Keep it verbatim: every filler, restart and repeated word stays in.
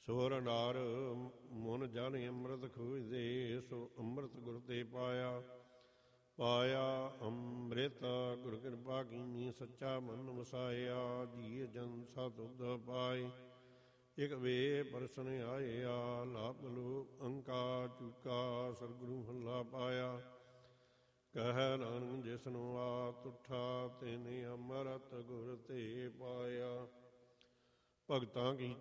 ਸੋਰ ਨਾਰ ਮਨ ਜਨ ਅੰਮ੍ਰਿਤ ਖੂਜਦੇ, ਸੋ ਅੰਮ੍ਰਿਤ ਗੁਰ ਤੇ ਪਾਇਆ। ਪਾਇਆ ਅੰਮ੍ਰਿਤ ਗੁਰ ਕਿਰਪਾ ਕੀਨੀ, ਸੱਚਾ ਮਨ ਵਸਾਇਆ। ਜੀਅ ਜਨ ਸਤੁਧ ਪਾਏ, ਇਕ ਵੇ ਪਰਸਨ ਆਇਆ। ਲਾਭ ਲੋ ਅੰਕਾ ਚੁਕਾ, ਸਤਿਗੁਰੂ ਹੱਲਾ ਪਾਇਆ। ਕਹਿ ਨਾਨਕ ਜਿਸਨੂੰ ਆਤ ਉਠਾ, ਤਿਨ ਅੰਮ੍ਰਿਤ ਗੁਰ ਤੇ ਪਾਇਆ। ਭਗਤਾਂ ਕੀ